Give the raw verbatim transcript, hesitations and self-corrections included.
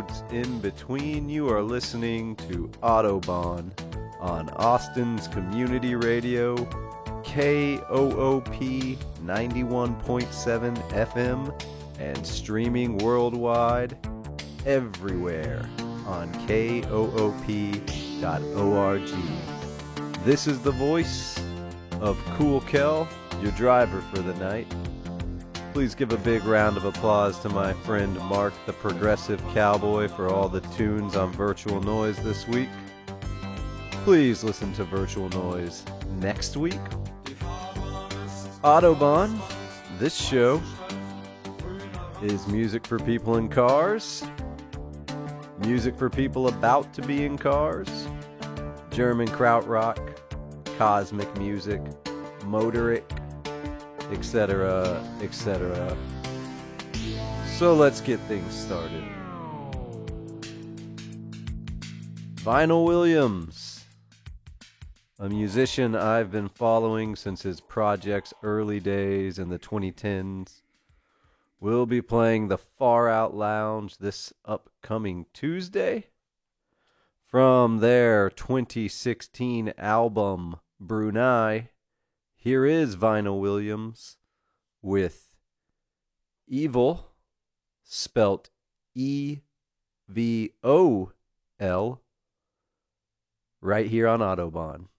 episodes in between. You are listening to Autobahn on Austin's Community Radio, K O O P ninety-one point seven F M, and streaming worldwide everywhere on K O O P dot org. This is the voice of Cool Kel, your driver for the night. Please give a big round of applause to my friend Mark, the Progressive Cowboy, for all the tunes on Virtual Noise this week. Please listen to Virtual Noise next week. Autobahn, this show is music for people in cars, music for people about to be in cars, German krautrock, cosmic music, motoric, et cetera, et cetera. So let's get things started. Vinyl Williams, a musician I've been following since his project's early days in the twenty tens, will be playing the Far Out Lounge this upcoming Tuesday. From their twenty sixteen album, Brunei, here is Vinyl Williams with Evil, spelt E V O L, right here on Autobahn.